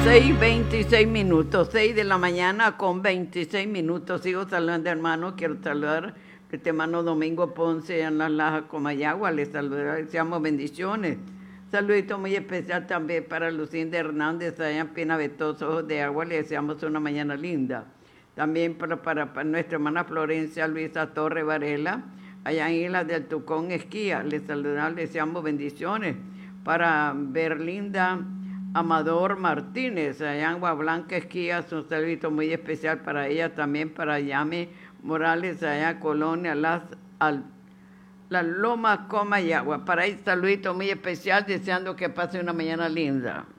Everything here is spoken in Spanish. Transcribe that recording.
6:26, 6 de la mañana con 26 minutos. Sigo saludando, hermano. Quiero saludar a este hermano Domingo Ponce en Las Lajas, Comayagua. Les saludamos, deseamos bendiciones. Saludito muy especial también para Lucinda Hernández, allá en Pinavetoso, Ojos de Agua. Le deseamos una mañana linda. También para nuestra hermana Florencia Luisa Torre Varela, allá en Islas del Tucón, Esquía. Les saludamos, les deseamos bendiciones. Para Berlinda Amador Martínez, allá en Agua Blanca, Esquías, un saludito muy especial para ella, también para Yami Morales, allá en Colonia, la Loma, Comayagua. Para ella, saludito muy especial, deseando que pase una mañana linda.